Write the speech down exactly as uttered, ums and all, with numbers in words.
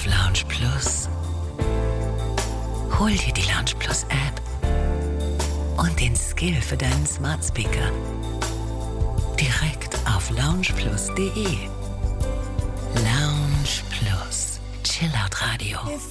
auf Lounge Plus. Hol dir die Lounge Plus App und den Skill für deinen Smart Speaker direkt auf loungeplus punkt de. Lounge Plus, Chillout Radio.